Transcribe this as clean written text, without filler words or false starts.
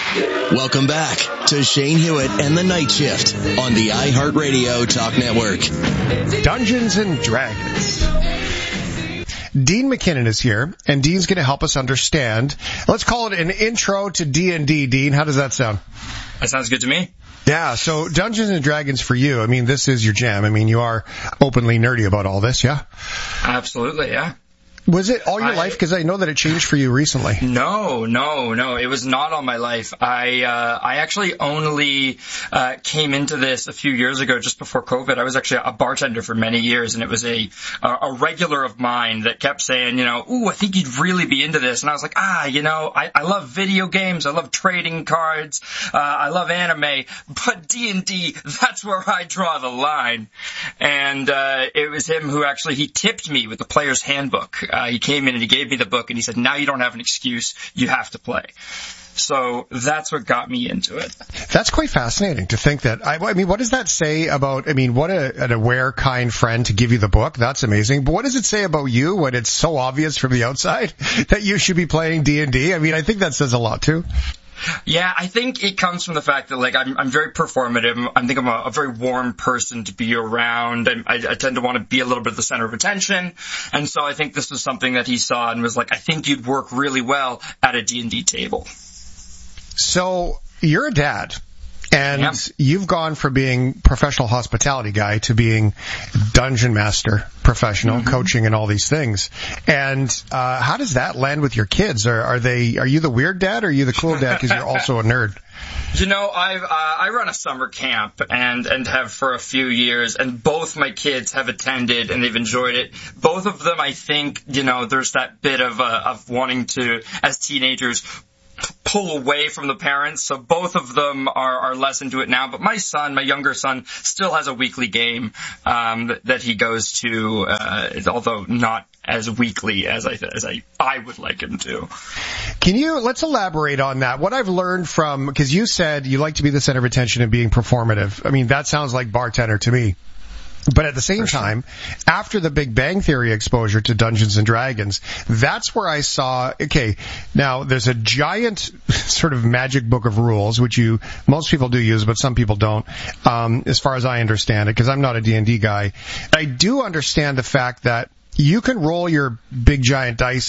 Welcome back to Shane Hewitt and the Night Shift on the iHeartRadio Talk Network. Dungeons and Dragons. Dean McKinnon is here, and Dean's going to help us understand. Let's call it an intro to D&D. Dean, how does that sound? That sounds good to me. Yeah, so Dungeons and Dragons for you, I mean, this is your jam. I mean, you are openly nerdy about all this, yeah? Absolutely, yeah. Was it all your life? Because I know that it changed for you recently. No. It was not all my life. I actually only came into this a few years ago, just before COVID. I was actually a bartender for many years, and it was a regular of mine that kept saying, ooh, I think you'd really be into this. And I was like, I love video games. I love trading cards. I love anime. But D&D, that's where I draw the line. And it was him who actually, he tipped me with the player's handbook. He came in and he gave me the book and he said, now you don't have an excuse. You have to play. So that's what got me into it. That's quite fascinating to think that. I mean, what does that say about, what an aware, kind friend to give you the book. That's amazing. But what does it say about you when it's so obvious from the outside that you should be playing D&D? I mean, I think that says a lot too. Yeah, I think it comes from the fact that, I'm very performative. I think I'm a very warm person to be around. I tend to want to be a little bit the center of attention. And so I think this was something that he saw and was like, I think you'd work really well at a D&D table. So you're a dad. And you've gone from being professional hospitality guy to being dungeon master, professional, coaching and all these things. And how does that land with your kids? Are you the weird dad or are you the cool dad because you're also a nerd? I run a summer camp and have for a few years, and both my kids have attended and they've enjoyed it. Both of them, I think, there's that bit of wanting to, as teenagers, pull away from the parents, so both of them are less into it now. But my younger son, still has a weekly game that he goes to, although not as weekly as I would like him to. Let's elaborate on that. What I've learned from, because you said you like to be the center of attention and being performative. I mean, that sounds like bartender to me. But at the same time, after the Big Bang Theory exposure to Dungeons and Dragons, that's where I saw, now there's a giant sort of magic book of rules, which most people do use, but some people don't, as far as I understand it, because I'm not a D&D guy. I do understand the fact that you can roll your big giant dice